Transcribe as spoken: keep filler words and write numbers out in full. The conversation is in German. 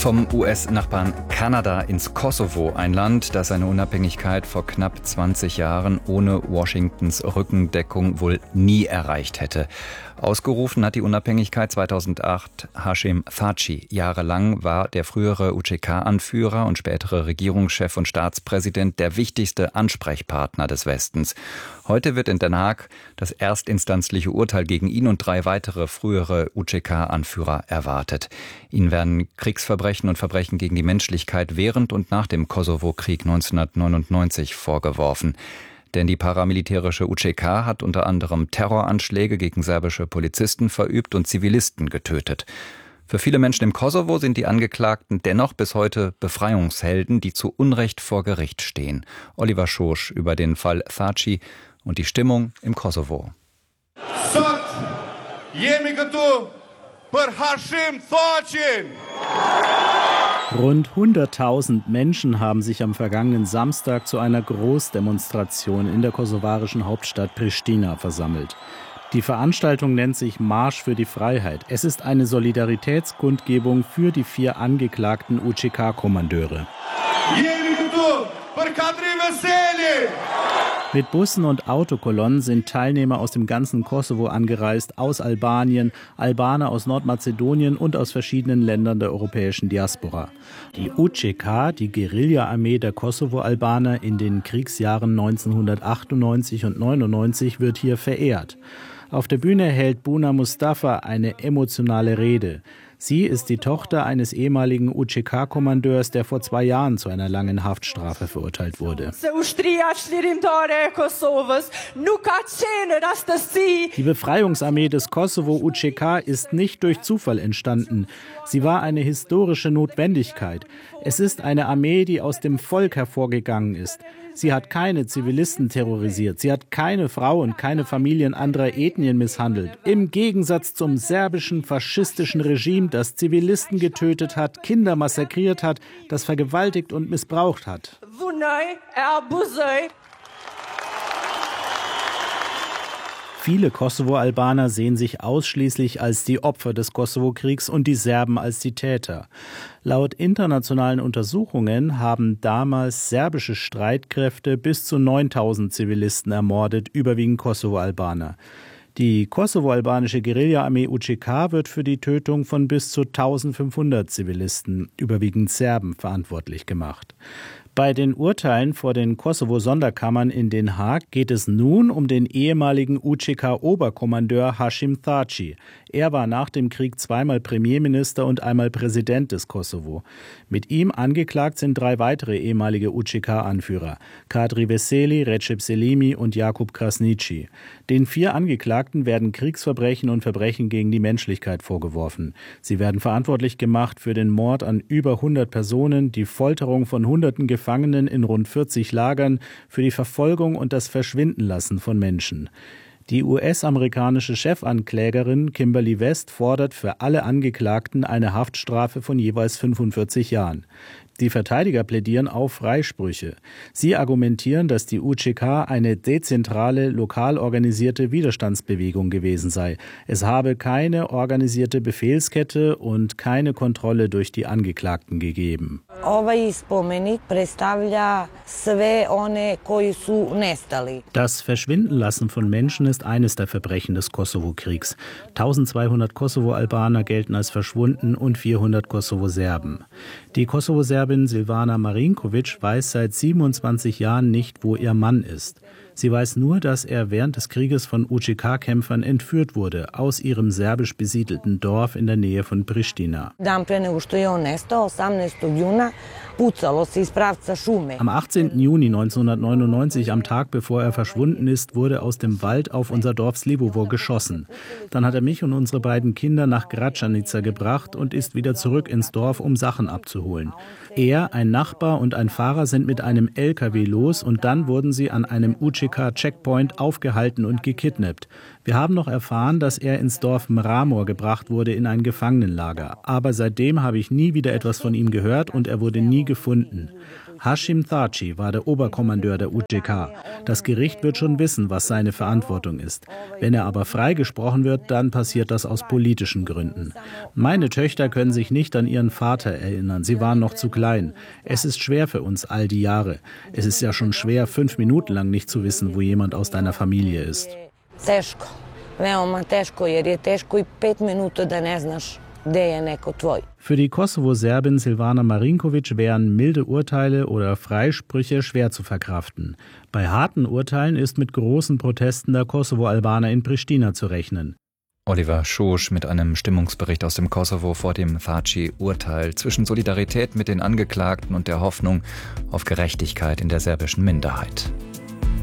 Vom U S-Nachbarn Kanada ins Kosovo, ein Land, das seine Unabhängigkeit vor knapp zwanzig Jahren ohne Washingtons Rückendeckung wohl nie erreicht hätte. Ausgerufen hat die Unabhängigkeit zweitausendacht Hashim Thaçi. Jahrelang war der frühere U C K-Anführer und spätere Regierungschef und Staatspräsident der wichtigste Ansprechpartner des Westens. Heute wird in Den Haag das erstinstanzliche Urteil gegen ihn und drei weitere frühere U C K-Anführer erwartet. Ihnen werden Kriegsverbrechen und Verbrechen gegen die Menschlichkeit während und nach dem Kosovo-Krieg neunzehnhundertneunundneunzig vorgeworfen. Denn die paramilitärische U C K hat unter anderem Terroranschläge gegen serbische Polizisten verübt und Zivilisten getötet. Für viele Menschen im Kosovo sind die Angeklagten dennoch bis heute Befreiungshelden, die zu Unrecht vor Gericht stehen. Oliver Schorsch über den Fall Thaçi und die Stimmung im Kosovo. Sot jemi këtu për Hashim Thaçin. Rund hunderttausend Menschen haben sich am vergangenen Samstag zu einer Großdemonstration in der kosovarischen Hauptstadt Pristina versammelt. Die Veranstaltung nennt sich Marsch für die Freiheit. Es ist eine Solidaritätskundgebung für die vier angeklagten U C K-Kommandeure. Mit Bussen und Autokolonnen sind Teilnehmer aus dem ganzen Kosovo angereist, aus Albanien, Albaner aus Nordmazedonien und aus verschiedenen Ländern der europäischen Diaspora. Die U C K, die Guerilla-Armee der Kosovo-Albaner in den Kriegsjahren neunzehnhundertachtundneunzig und neunundneunzig, wird hier verehrt. Auf der Bühne hält Buna Mustafa eine emotionale Rede. Sie ist die Tochter eines ehemaligen U C K-Kommandeurs, der vor zwei Jahren zu einer langen Haftstrafe verurteilt wurde. Die Befreiungsarmee des Kosovo U C K ist nicht durch Zufall entstanden. Sie war eine historische Notwendigkeit. Es ist eine Armee, die aus dem Volk hervorgegangen ist. Sie hat keine Zivilisten terrorisiert. Sie hat keine Frauen, keine Familien anderer Ethnien misshandelt. Im Gegensatz zum serbischen faschistischen Regime, das Zivilisten getötet hat, Kinder massakriert hat, das vergewaltigt und missbraucht hat. Viele Kosovo-Albaner sehen sich ausschließlich als die Opfer des Kosovo-Kriegs und die Serben als die Täter. Laut internationalen Untersuchungen haben damals serbische Streitkräfte bis zu neuntausend Zivilisten ermordet, überwiegend Kosovo-Albaner. Die kosovo-albanische Guerilla-Armee U C K wird für die Tötung von bis zu eintausendfünfhundert Zivilisten, überwiegend Serben, verantwortlich gemacht. Bei den Urteilen vor den Kosovo-Sonderkammern in Den Haag geht es nun um den ehemaligen U C K-Oberkommandeur Hashim Thaçi. Er war nach dem Krieg zweimal Premierminister und einmal Präsident des Kosovo. Mit ihm angeklagt sind drei weitere ehemalige U C K-Anführer: Kadri Veseli, Recep Selimi und Jakub Krasniqi. Den vier Angeklagten werden Kriegsverbrechen und Verbrechen gegen die Menschlichkeit vorgeworfen. Sie werden verantwortlich gemacht für den Mord an über hundert Personen, die Folterung von hunderten Gefangenen in rund vierzig Lagern, für die Verfolgung und das Verschwindenlassen von Menschen. Die U S-amerikanische Chefanklägerin Kimberly West fordert für alle Angeklagten eine Haftstrafe von jeweils fünfundvierzig Jahren. Die Verteidiger plädieren auf Freisprüche. Sie argumentieren, dass die U C K eine dezentrale, lokal organisierte Widerstandsbewegung gewesen sei. Es habe keine organisierte Befehlskette und keine Kontrolle durch die Angeklagten gegeben. Das Verschwindenlassen von Menschen ist eines der Verbrechen des Kosovo-Kriegs. eintausendzweihundert Kosovo-Albaner gelten als verschwunden und vierhundert Kosovo-Serben. Die Kosovo-Serbin Silvana Marinkovic weiß seit siebenundzwanzig Jahren nicht, wo ihr Mann ist. Sie weiß nur, dass er während des Krieges von U C K-Kämpfern entführt wurde, aus ihrem serbisch besiedelten Dorf in der Nähe von Pristina. Am achtzehnten Juni neunzehnhundertneunundneunzig, am Tag bevor er verschwunden ist, wurde aus dem Wald auf unser Dorf Slivovo geschossen. Dann hat er mich und unsere beiden Kinder nach Gračanica gebracht und ist wieder zurück ins Dorf, um Sachen abzuholen. Er, ein Nachbar und ein Fahrer sind mit einem L K W los und dann wurden sie an einem U C K-Checkpoint aufgehalten und gekidnappt. Wir haben noch erfahren, dass er ins Dorf Mramor gebracht wurde in ein Gefangenenlager. Aber seitdem habe ich nie wieder etwas von ihm gehört und er wurde nie gefunden. Hashim Thaci war der Oberkommandeur der U C K. Das Gericht wird schon wissen, was seine Verantwortung ist. Wenn er aber freigesprochen wird, dann passiert das aus politischen Gründen. Meine Töchter können sich nicht an ihren Vater erinnern. Sie waren noch zu klein. Es ist schwer für uns all die Jahre. Es ist ja schon schwer, fünf Minuten lang nicht zu wissen, wo jemand aus deiner Familie ist. Teško, veoma teško, jer je teško i pet minuta da ne znaš gde je neko tvoj. Für die Kosovo-Serbin Silvana Marinković wären milde Urteile oder Freisprüche schwer zu verkraften. Bei harten Urteilen ist mit großen Protesten der Kosovo-Albaner in Pristina zu rechnen. Oliver Schosch mit einem Stimmungsbericht aus dem Kosovo vor dem Thaci-Urteil zwischen Solidarität mit den Angeklagten und der Hoffnung auf Gerechtigkeit in der serbischen Minderheit.